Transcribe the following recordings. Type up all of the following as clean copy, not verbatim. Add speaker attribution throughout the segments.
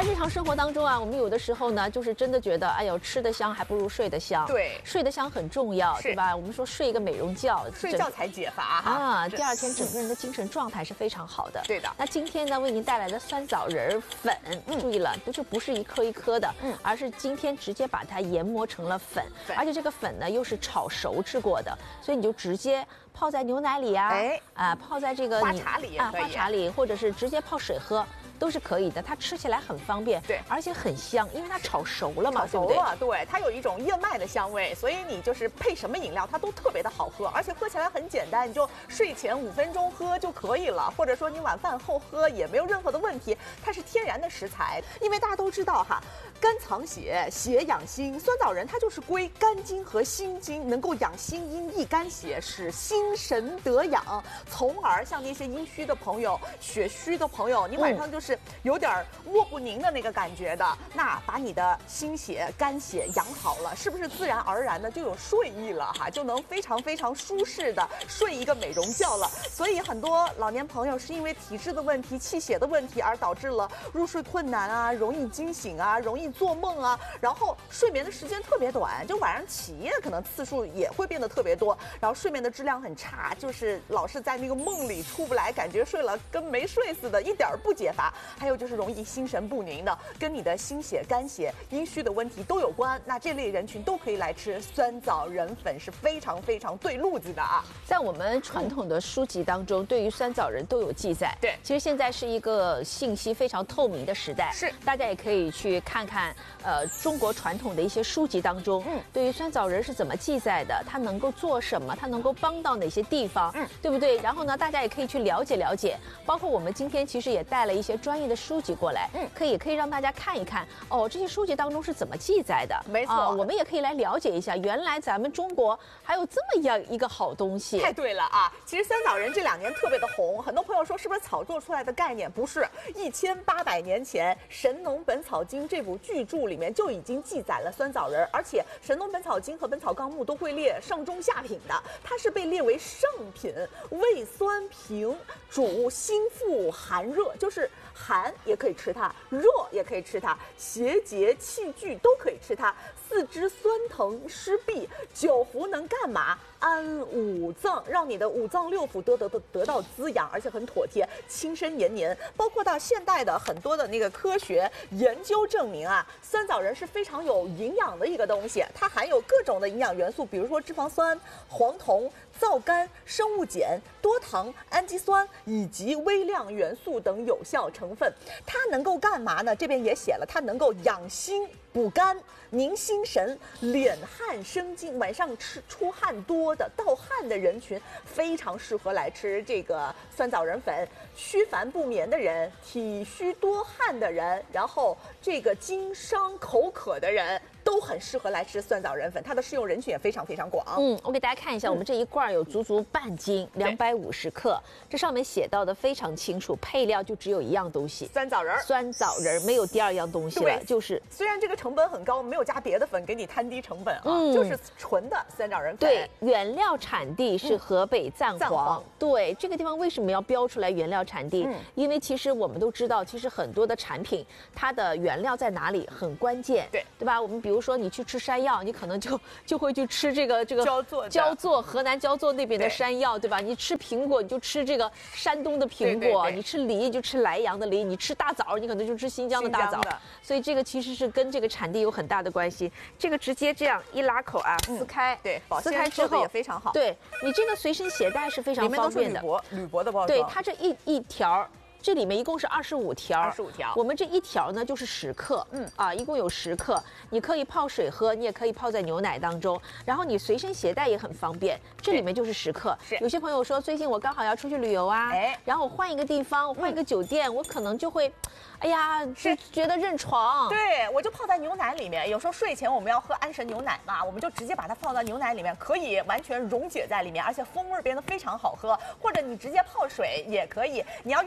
Speaker 1: 在日常生活当中啊，我们有的时候呢，就是真的觉得，哎呦，吃得香还不如睡得香。
Speaker 2: 对，
Speaker 1: 睡得香很重要，对吧？我们说睡一个美容觉，
Speaker 2: 睡觉才解乏
Speaker 1: 啊，第二天整个人的精神状态是非常好的。
Speaker 2: 对的。
Speaker 1: 那今天呢，为您带来的酸枣仁粉，注意了，就不是一颗一颗的，而是今天直接把它研磨成了粉，而且这个粉呢又是炒熟制过的，所以你就直接泡在牛奶里啊，泡在这个
Speaker 2: 花茶里啊，
Speaker 1: 花茶里，或者是直接泡水喝。都是可以的，它吃起来很方便，
Speaker 2: 对，
Speaker 1: 而且很香，因为它炒熟了嘛，
Speaker 2: 炒熟了，对，它有一种燕麦的香味，所以你就是配什么饮料它都特别的好喝，而且喝起来很简单，你就睡前5分钟喝就可以了，或者说你晚饭后喝也没有任何的问题，它是天然的食材，因为大家都知道哈，肝藏血，血养心，酸枣仁它就是归肝经和心经，能够养心阴、益肝血，使心神得养，从而像那些阴虚的朋友、血虚的朋友，你晚上就是有点卧不宁的那个感觉的，那把你的心血、肝血养好了，是不是自然而然的就有睡意了哈？就能非常非常舒适的睡一个美容觉了。所以很多老年朋友是因为体质的问题、气血的问题而导致了入睡困难啊，容易惊醒啊，容易做梦啊，然后睡眠的时间特别短，就晚上起夜可能次数也会变得特别多，然后睡眠的质量很差，就是老是在那个梦里出不来，感觉睡了跟没睡似的，一点不解乏。还有就是容易心神不宁的，跟你的心血、肝血、阴虚的问题都有关。那这类人群都可以来吃酸枣仁粉，是非常非常对路子的啊。
Speaker 1: 在我们传统的书籍当中，对于酸枣仁都有记载。
Speaker 2: 对，
Speaker 1: 其实现在是一个信息非常透明的时代，
Speaker 2: 是
Speaker 1: 大家也可以去看看，中国传统的一些书籍当中，对于酸枣仁是怎么记载的，它能够做什么，它能够帮到哪些地方，对不对？然后呢，大家也可以去了解了解，包括我们今天其实也带了一些专业的书籍过来，可以让大家看一看哦，这些书籍当中是怎么记载的。
Speaker 2: 没错，
Speaker 1: 我们也可以来了解一下，原来咱们中国还有这么样一个好东西。
Speaker 2: 太对了啊！其实酸枣仁这2年特别的红，很多朋友说是不是炒作出来的概念？不是，1800年前《神农本草经》这部巨著里面就已经记载了酸枣仁，而且《神农本草经》和《本草纲目》都会列上中下品的，它是被列为上品，味酸平，主心腹寒热，就是寒也可以吃它，热也可以吃它，邪结气聚都可以吃它，四肢酸疼湿痹，久服能干嘛？安五脏，让你的5脏6腑得到滋养，而且很妥帖，轻身延年。包括到现代的很多的那个科学研究证明啊，酸枣仁是非常有营养的一个东西，它含有各种的营养元素，比如说脂肪酸、黄酮、皂苷、生物碱、多糖、氨基酸以及微量元素等有效成分。它能够干嘛呢？这边也写了，它能够养心、补肝、宁心神、敛汗生津。晚上出汗多的、盗汗的人群，非常适合来吃这个酸枣仁粉。虚烦不眠的人、体虚多汗的人，然后这个经伤口渴的人，都很适合来吃酸枣仁粉，它的适用人群也非常非常广。
Speaker 1: 我给大家看一下，我们这一罐有足足半斤，250克，这上面写到的非常清楚，配料就只有一样东西，
Speaker 2: 酸枣仁，
Speaker 1: 酸枣仁没有第2样东西了，就是
Speaker 2: 虽然这个成本很高，没有加别的粉给你摊低成本啊，就是纯的酸枣仁粉。
Speaker 1: 对，原料产地是河北赞皇。对，这个地方为什么要标出来原料产地？因为其实我们都知道，其实很多的产品它的原料在哪里很关键，对吧？我们比如说你去吃山药，你可能就会去吃这个焦作河南焦作那边的山药，对吧？你吃苹果你就吃这个山东的苹果，你吃梨就吃莱阳的梨，你吃大枣你可能就吃新疆的大枣。所以这个其实是跟这个产地有很大的关系。这个直接这样一拉口啊，撕开，
Speaker 2: 对，
Speaker 1: 撕开之后
Speaker 2: 也非常好。
Speaker 1: 对你这个随身携带是非常方便的，
Speaker 2: 铝箔的包装。
Speaker 1: 对，它这一条。这里面一共是25条
Speaker 2: ，25条。
Speaker 1: 我们这一条呢就是10克，一共有10克。你可以泡水喝，你也可以泡在牛奶当中，然后你随身携带也很方便。这里面就是10克。有些朋友说，最近我刚好要出去旅游啊，然后我换一个地方，我换一个酒店，我可能就会，哎呀，就觉得认床。
Speaker 2: 对，我就泡在牛奶里面。有时候睡前我们要喝安神牛奶嘛，我们就直接把它放到牛奶里面，可以完全溶解在里面，而且风味变得非常好喝。或者你直接泡水也可以，你要愿意泡点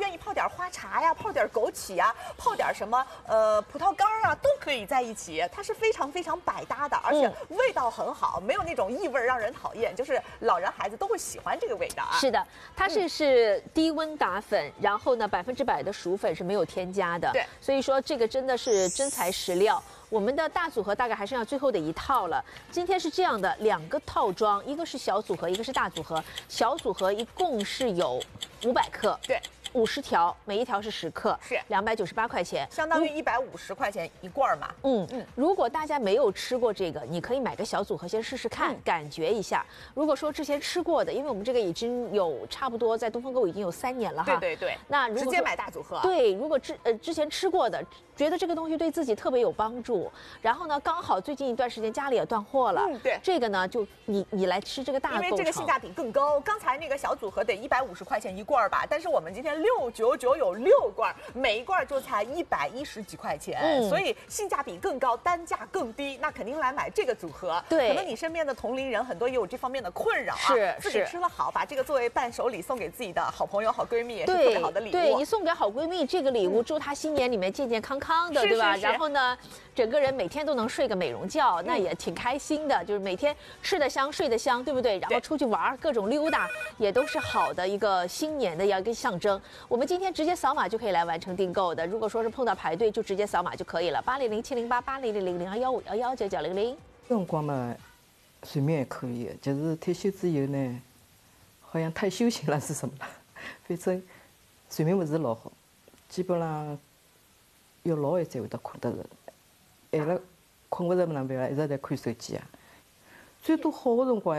Speaker 2: 点花茶呀，泡点枸杞呀，泡点什么葡萄干啊，都可以在一起。它是非常非常百搭的，而且味道很好，没有那种异味让人讨厌，就是老人孩子都会喜欢这个味道啊。
Speaker 1: 是的，它是低温打粉，然后呢100%的薯粉是没有添加的。
Speaker 2: 对，
Speaker 1: 所以说这个真的是真材实料。我们的大组合大概还剩下最后的一套了。今天是这样的，2个套装，一个是小组合，一个是大组合。小组合一共是有500克，
Speaker 2: 对
Speaker 1: ，50条，每一条是10克，
Speaker 2: 是
Speaker 1: 298块钱，
Speaker 2: 相当于150块钱一罐嘛。
Speaker 1: 如果大家没有吃过这个，你可以买个小组合先试试看，感觉一下。如果说之前吃过的，因为我们这个已经有差不多在东风购已经有3年了哈。
Speaker 2: 对。
Speaker 1: 那如果
Speaker 2: 直接买大组合。
Speaker 1: 对，如果之前吃过的，觉得这个东西对自己特别有帮助，然后呢，刚好最近一段时间家里也断货了，
Speaker 2: 对，
Speaker 1: 这个呢就你来吃这个大构成，
Speaker 2: 因为这个性价比更高。刚才那个小组合得150块钱一罐吧，但是我们今天699有6罐，每一罐就才110几块钱，所以性价比更高，单价更低，那肯定来买这个组合。
Speaker 1: 对，
Speaker 2: 可能你身边的同龄人很多也有这方面的困扰啊，自己吃了好，把这个作为伴手礼送给自己的好朋友、好闺蜜，也是特别好的礼物。
Speaker 1: 对，你送给好闺蜜这个礼物，祝她新年里面健健康康的，对吧？然后呢，整个人每天都能睡个美容觉，那也挺开心的，就是每天吃得香、睡得香，对不对？然后出去玩，各种溜达，也都是好的一个新年的一个象征。我们今天直接扫码就可以来完成订购的，如果说是碰到排队，就直接扫码就可以了。800-708-8000-0215119900。
Speaker 3: 辰光嘛，睡眠还可以，就是退休之后呢，好像太休闲了是什么了？反正睡眠不是老好，基本上要老晚才会得困得着。晚了困不着哪能办啊？一直在看手机啊。最多好的辰光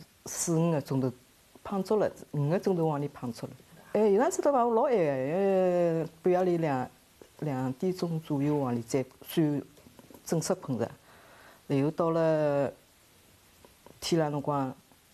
Speaker 3: 4-5个钟头，胖足了，5个钟头往里胖足了。有趟子到我老晚半夜里2点钟左右往里再算正式困着，然后到了天亮辰光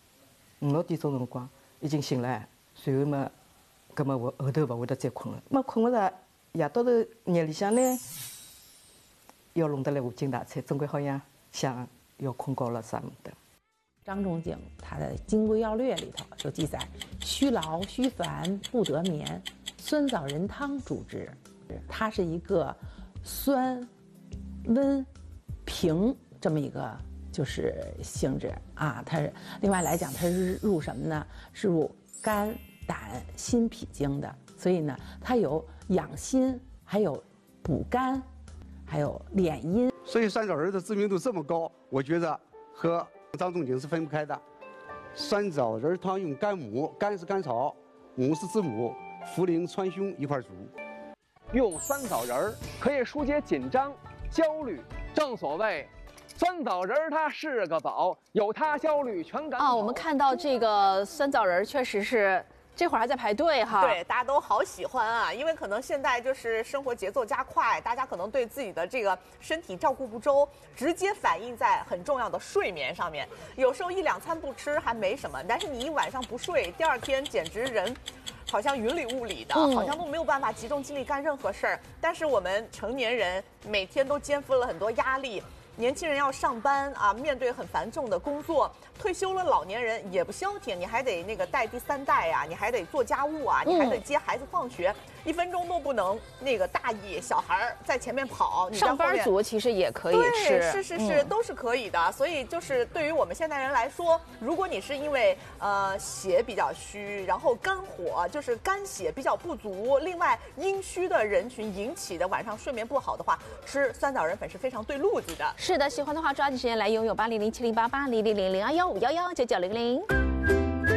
Speaker 3: 5-6点钟辰光已经醒了，随后嘛，搿么我后头勿会得再困了。么困勿着，夜到头夜里向呢，要弄得来无精打采，总归好像想要困觉了啥么的。
Speaker 4: 张仲景他的《金匮要略》里头就记载：虚劳虚烦不得眠，酸枣仁汤主之。它是一个酸、温、平这么一个就是性质啊。它是另外来讲，它是入什么呢？是入肝、胆、心、脾经的。所以呢，它有养心，还有补肝，还有敛阴。
Speaker 5: 所以酸枣仁的知名度这么高，我觉得和张仲景是分不开的。酸枣仁汤用干母，干是甘草，母是知母，茯苓、川芎一块煮。
Speaker 6: 用酸枣仁可以疏解紧张、焦虑。正所谓，酸枣仁它是个宝，有它焦虑全赶跑。
Speaker 1: 我们看到这个酸枣仁确实是。这会儿还在排队哈，
Speaker 2: 对，大家都好喜欢啊，因为可能现在就是生活节奏加快，大家可能对自己的这个身体照顾不周，直接反映在很重要的睡眠上面。有时候1-2餐不吃还没什么，但是你一晚上不睡，第2天简直人好像云里雾里的，好像都没有办法集中精力干任何事儿。但是我们成年人每天都肩负了很多压力。年轻人要上班啊，面对很繁重的工作；退休了，老年人也不消停，你还得那个带第3代啊，你还得做家务啊，你还得接孩子放学，1分钟都不能那个大意，小孩在前面跑，你
Speaker 1: 上班族其实也可以吃，
Speaker 2: 是，都是可以的。所以就是对于我们现代人来说，如果你是因为血比较虚，然后肝火就是肝血比较不足，另外阴虚的人群引起的晚上睡眠不好的话，吃酸枣仁粉是非常对路子的。
Speaker 1: 是的，喜欢的话抓紧时间来拥有800-708-8000-0215119900。